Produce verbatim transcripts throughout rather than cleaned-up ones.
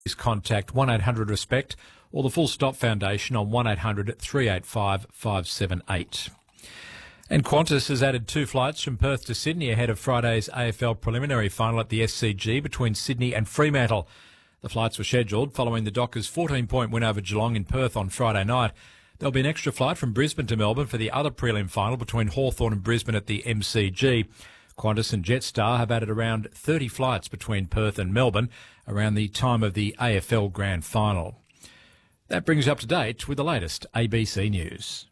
contact one eight hundred RESPECT or the Full Stop Foundation on one eight hundred three eight five five seven eight. And Qantas has added two flights from Perth to Sydney ahead of Friday's A F L preliminary final at the S C G between Sydney and Fremantle. The flights were scheduled following the Dockers' fourteen-point win over Geelong in Perth on Friday night. There'll be an extra flight from Brisbane to Melbourne for the other prelim final between Hawthorn and Brisbane at the M C G. Qantas and Jetstar have added around thirty flights between Perth and Melbourne around the time of the A F L Grand Final. That brings you up to date with the latest A B C News.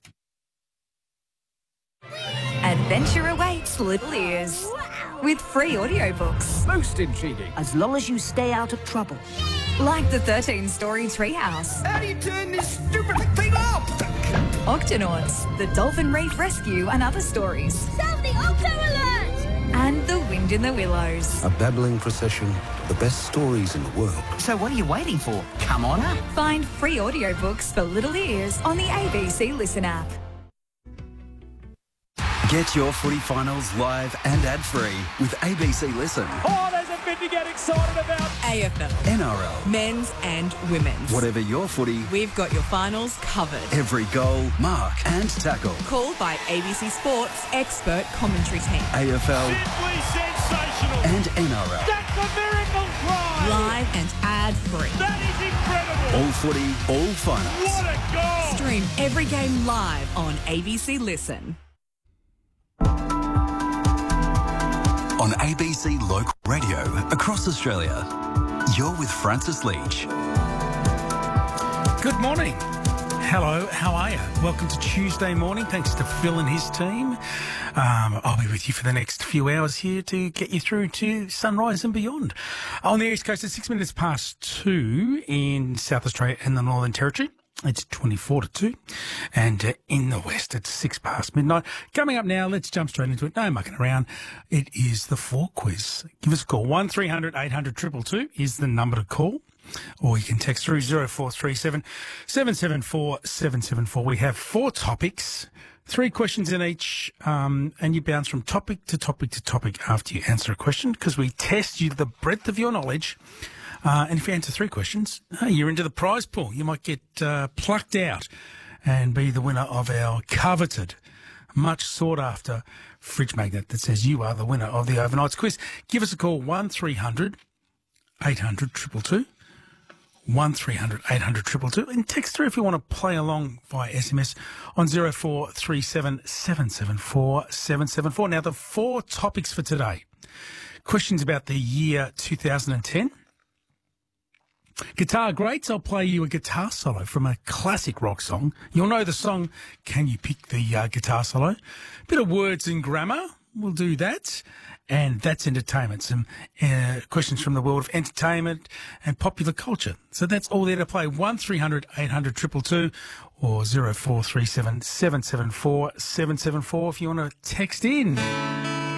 Adventure awaits little ears with free audiobooks. Most intriguing. As long as you stay out of trouble. Like the thirteen-story Treehouse. How do you turn this stupid thing off? Octonauts, the Dolphin Reef Rescue and other stories. Sound the Octo Alert! And The Wind in the Willows. A babbling procession of the best stories in the world. So what are you waiting for? Come on up. Find free audiobooks for little ears on the A B C Listen app. Get your footy finals live and ad-free with A B C Listen. Oh, there's a bit to get excited about. A F L, N R L, men's and women's. whatever your footy, We've got your finals covered. every goal, mark and tackle. Called by A B C Sports expert commentary team. A F L Simply sensational. and N R L. That's a miracle try. Live and ad-free. That is incredible. All footy, all finals. What a goal. Stream every game live on A B C Listen. On A B C Local Radio across Australia. You're with Francis Leach. Good morning. Hello, how are you? Welcome to Tuesday morning. Thanks to Phil and his team. Um, I'll be with you for the next few hours here to get you through to sunrise and beyond. On the East Coast, it's six minutes past two in South Australia and the Northern Territory. It's twenty-four to two. And uh, in the West, it's six past midnight. Coming up now, let's jump straight into it. No mucking around. It is the Four Quiz. Give us a call. one three hundred eight hundred two two two is the number to call. Or you can text through zero four three seven seven seven four seven seven four. We have four topics, three questions in each, um, and you bounce from topic to topic to topic after you answer a question because we test you the breadth of your knowledge. Uh, and if you answer three questions, uh, you're into the prize pool. You might get uh, plucked out and be the winner of our coveted, much sought after fridge magnet that says you are the winner of the Overnights quiz. Give us a call, one three hundred eight hundred two two two. one three hundred eight hundred two two two, and text through if you want to play along via S M S on zero four three seven seven seven four seven seven four. Now, the four topics for today. Questions about the year two thousand ten. Guitar greats, I'll play you a guitar solo from a classic rock song. You'll know the song. Can you pick the uh, guitar solo? Bit of words and grammar, we'll do that. And that's entertainment. Some uh, questions from the world of entertainment and popular culture. So that's all there to play. one three hundred eight hundred two two two or zero four three seven seven seven four seven seven four if you want to text in.